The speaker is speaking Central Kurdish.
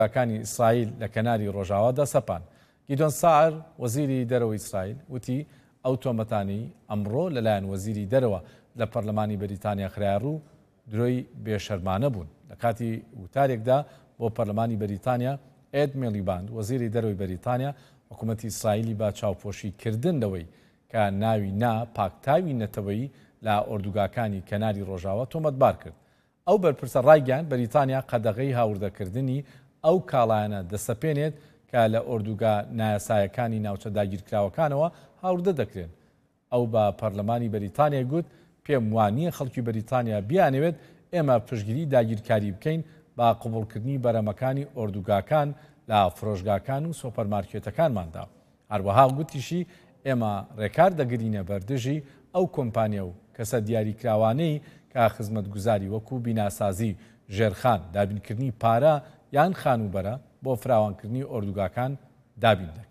کانی ئیسرائیل لە کەناری ڕۆژاوادا سەپان. گیدۆن ساعر وەزیری دەرەوەی ئیسرائیل وتی ئەو تۆمەتانی ئەمڕۆ لەلایەن وەزیری دەرەوە لە پەرلەمانی بەریتانیا خرای ڕوو درۆی بێشەرمانە بوون. لە کاتی وتارێکدا بۆ پەرلەمانی بەریتانیا ئێد میلیباند وەزیری دەرەوەی بەریتانیا حکوومەتی ئیسرائیلی با چاوپۆشیکردنەوەی کە ناوی پاکتاوی نەتەوەیی لە ئۆردوگاکانی کەناری ڕۆژاوە تۆمەتبار کرد. ئەو بەرپرسە ڕایگەیاند بەریتانیا قەدەغەی هاوردەکردنی ئەو کاڵایانە دەسەپێنێت کە لە ئۆردوگا نایاسایەکانی ناوچە داگیرکراوەکانەوە هاوردە دەکرێن. ئەو بە پەرلەمانی بەریتانیا گوت پێم وانییە خەڵکی بەریتانیا بیانەوێت ئێمە پشتگیری داگیرکاری بکەین با قبولکردنی بەرەمەکانی ئۆردوگاکان لە فرۆژگاکان و سۆپەرمارکێتەکانماندا. هەروەها گوتیشی ئێمە ڕێکار دەگرینە بەردژی ئەو کۆمپانیا و کەسە دیاریکراوانەی کە خزمەتگوزاری وەکو بیناسازی ژێرخان دابینکردنی پارە یان خانوبەرە بۆ فراوانکردنی ئۆردوگاکان دابین دەکەن.